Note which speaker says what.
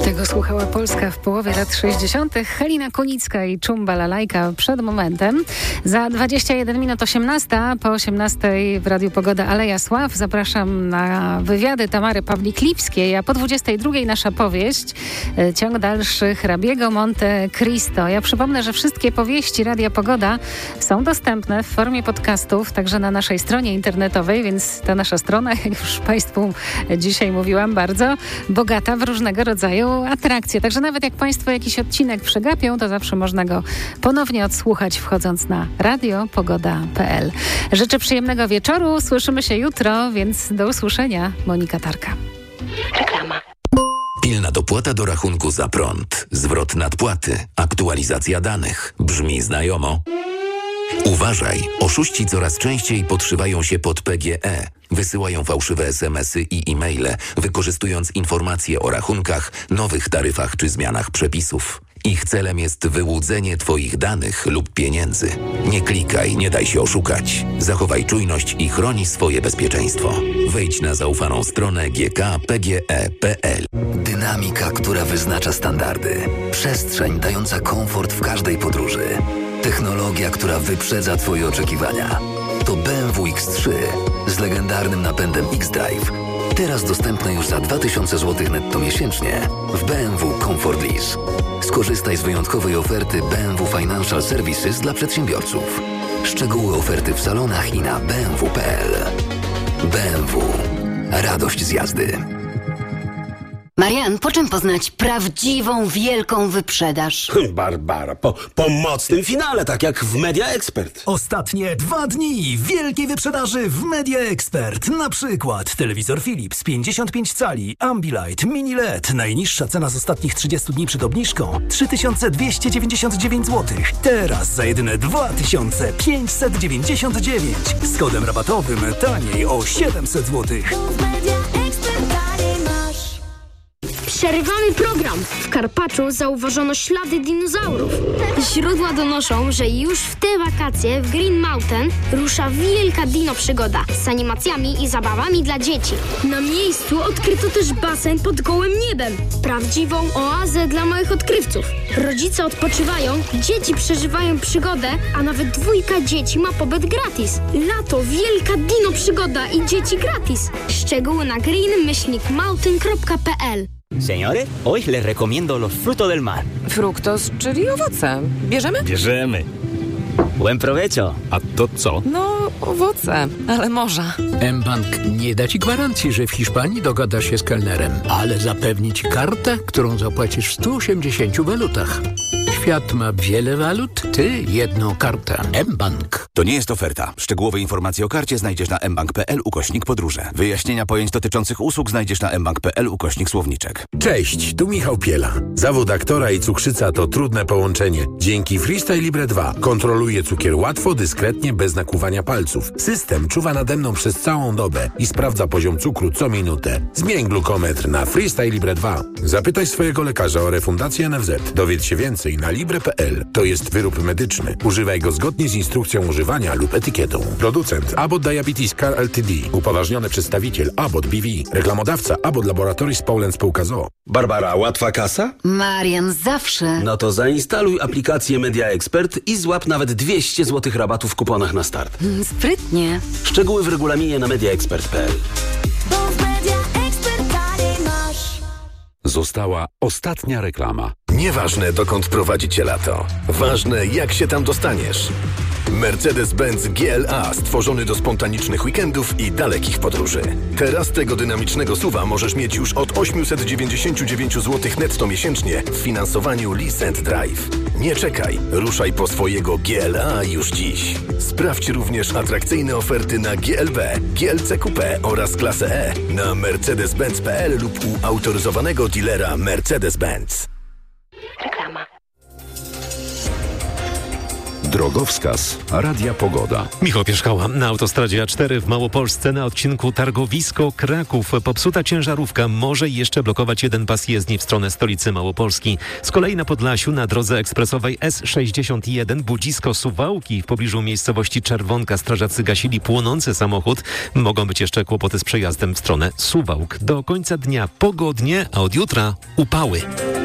Speaker 1: Tego słuchała Polska w połowie lat 60. Halina Kunicka i Czumbalalajka przed momentem. Za 21 minut 18, po 18 w Radiu Pogoda Aleja Sław. Zapraszam na wywiady Tamary Pawlik-Lipskiej, a po 22 nasza powieść, ciąg dalszy Hrabiego Monte Cristo. Ja przypomnę, że wszystkie powieści Radia Pogoda są dostępne w formie podcastów, także na naszej stronie internetowej, więc ta nasza strona, jak już Państwu dzisiaj mówiłam, bardzo bogata w różnego rodzaju atrakcje. Także nawet jak Państwo jakiś odcinek przegapią, to zawsze można go ponownie odsłuchać, wchodząc na radiopogoda.pl. Życzę przyjemnego wieczoru. Słyszymy się jutro, więc do usłyszenia. Monika Tarka.
Speaker 2: Reklama.
Speaker 3: Pilna dopłata do rachunku za prąd, zwrot nadpłaty, aktualizacja danych. Brzmi znajomo? Uważaj, oszuści coraz częściej podszywają się pod PGE. Wysyłają fałszywe SMS-y i e-maile, wykorzystując informacje o rachunkach, nowych taryfach czy zmianach przepisów. Ich celem jest wyłudzenie Twoich danych lub pieniędzy. Nie klikaj, nie daj się oszukać. Zachowaj czujność i chroni swoje bezpieczeństwo. Wejdź na zaufaną stronę gkpge.pl.
Speaker 4: Dynamika, która wyznacza standardy. Przestrzeń dająca komfort w każdej podróży. Technologia, która wyprzedza Twoje oczekiwania. To BMW X3 z legendarnym napędem X-Drive. Teraz dostępne już za 2000 zł netto miesięcznie w BMW Comfort Lease. Skorzystaj z wyjątkowej oferty BMW Financial Services dla przedsiębiorców. Szczegóły oferty w salonach i na bmw.pl. BMW. Radość z jazdy.
Speaker 2: Marian, po czym poznać prawdziwą, wielką wyprzedaż?
Speaker 5: Barbara, po mocnym finale, tak jak w Media Expert.
Speaker 6: Ostatnie 2 dni wielkiej wyprzedaży w Media Expert. Na przykład telewizor Philips 55 cali, Ambilight, Mini LED. Najniższa cena z ostatnich 30 dni przed obniżką 3299 zł. Teraz za jedyne 2599. Z kodem rabatowym taniej o 700 zł.
Speaker 7: Przerywamy program. W Karpaczu zauważono ślady dinozaurów. Źródła donoszą, że już w te wakacje w Green Mountain rusza wielka dino przygoda z animacjami i zabawami dla dzieci. Na miejscu odkryto też basen pod gołym niebem. Prawdziwą oazę dla małych odkrywców. Rodzice odpoczywają, dzieci przeżywają przygodę, a nawet 2 dzieci ma pobyt gratis. Lato, wielka dino przygoda i dzieci gratis. Szczegóły na green-mountain.pl.
Speaker 8: Señores, hoy les recomiendo los frutos del mar.
Speaker 9: Fruktos, czyli owoce. Bierzemy?
Speaker 8: Bierzemy. Buen provecho.
Speaker 9: A to co? No, owoce, ale morza.
Speaker 10: mBank nie da Ci gwarancji, że w Hiszpanii dogadasz się z kelnerem, ale zapewni Ci kartę, którą zapłacisz w 180 walutach. Świat ma wiele walut, Ty jedną kartę. mBank.
Speaker 11: To nie jest oferta. Szczegółowe informacje o karcie znajdziesz na mbank.pl/podróże. Wyjaśnienia pojęć dotyczących usług znajdziesz na mbank.pl/słowniczek.
Speaker 12: Cześć, tu Michał Piela. Zawód aktora i cukrzyca to trudne połączenie. Dzięki Freestyle Libre 2 kontroluję cukier łatwo, dyskretnie, bez nakłuwania palców. System czuwa nade mną przez całą dobę i sprawdza poziom cukru co minutę. Zmień glukometr na Freestyle Libre 2. Zapytaj swojego lekarza o refundację NFZ. Dowiedz się więcej na libre.pl. To jest wyrób medyczny. Używaj go zgodnie z instrukcją używania lub etykietą. Producent Abbott Diabetes Care Ltd. Upoważniony przedstawiciel Abbott BV. Reklamodawca Abbott Laboratories Poland Spółka z.o.o.
Speaker 5: Barbara, łatwa kasa?
Speaker 2: Marian, zawsze.
Speaker 5: No to zainstaluj aplikację Media Expert i złap nawet 200 zł rabatu w kuponach na start.
Speaker 2: Sprytnie.
Speaker 5: Szczegóły w regulaminie na mediaexpert.pl.
Speaker 13: Została ostatnia reklama.
Speaker 14: Nieważne, dokąd prowadzi Cię lato. Ważne, jak się tam dostaniesz. Mercedes-Benz GLA stworzony do spontanicznych weekendów i dalekich podróży. Teraz tego dynamicznego SUV-a możesz mieć już od 899 zł netto miesięcznie w finansowaniu Lease & Drive. Nie czekaj, ruszaj po swojego GLA już dziś. Sprawdź również atrakcyjne oferty na GLB, GLC Coupé oraz klasę E na mercedes-benz.pl lub u autoryzowanego dealera Mercedes-Benz.
Speaker 2: Reklama.
Speaker 13: Drogowskaz Radia Pogoda.
Speaker 15: Michał Pierzchała. Na autostradzie A4 w Małopolsce na odcinku Targowisko-Kraków popsuta ciężarówka może jeszcze blokować jeden pas jezdni w stronę stolicy Małopolski. Z kolei na Podlasiu na drodze ekspresowej S61 Budzisko-Suwałki w pobliżu miejscowości Czerwonka strażacy gasili płonący samochód. Mogą być jeszcze kłopoty z przejazdem w stronę Suwałk. Do końca dnia pogodnie, a od jutra upały.